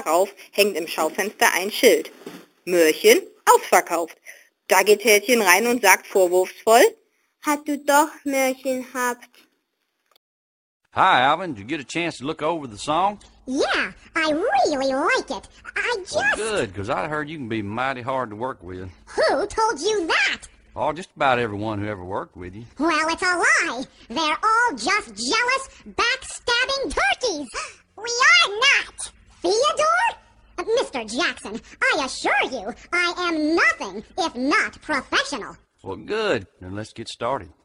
darauf hängt im Schaufenster ein Schild. Möhrchen, ausverkauft. Da geht Häschen rein und sagt vorwurfsvoll, hast du doch Möhrchen habt. Hi, Alvin. Did you get a chance to look over the song? Yeah, I really like it. Well, good, because I heard you can be mighty hard to work with. Who told you that? Oh, just about everyone who ever worked with you. Well, it's a lie. They're all just jealous, backstabbing turkeys. We are not. Theodore? Mr. Jackson, I assure you, I am nothing if not professional. Well, good. Then let's get started.